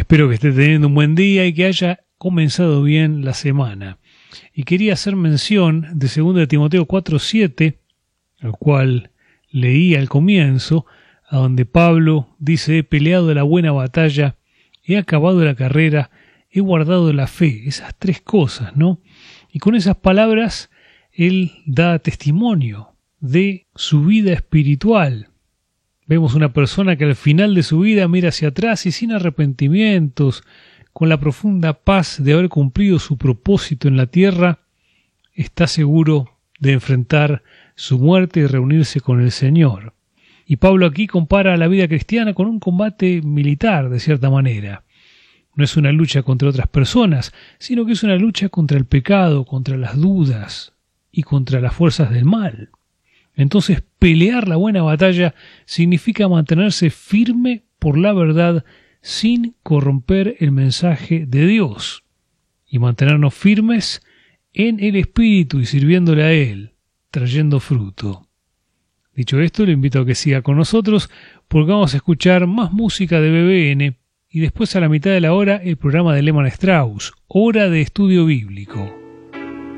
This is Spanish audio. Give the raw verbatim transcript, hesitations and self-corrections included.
Espero que esté teniendo un buen día y que haya comenzado bien la semana. Y quería hacer mención de segunda de Timoteo cuatro siete, el cual leí al comienzo, a donde Pablo dice: he peleado la buena batalla, he acabado la carrera, he guardado la fe. Esas tres cosas, ¿no? Y con esas palabras él da testimonio de su vida espiritual. Vemos una persona que al final de su vida mira hacia atrás y sin arrepentimientos, con la profunda paz de haber cumplido su propósito en la tierra, está seguro de enfrentar su muerte y reunirse con el Señor. Y Pablo aquí compara la vida cristiana con un combate militar, de cierta manera. No es una lucha contra otras personas, sino que es una lucha contra el pecado, contra las dudas y contra las fuerzas del mal. Entonces, pelear la buena batalla significa mantenerse firme por la verdad sin corromper el mensaje de Dios y mantenernos firmes en el Espíritu y sirviéndole a Él, trayendo fruto. Dicho esto, le invito a que siga con nosotros porque vamos a escuchar más música de B B N y después a la mitad de la hora el programa de Lehmann Strauss, Hora de Estudio Bíblico.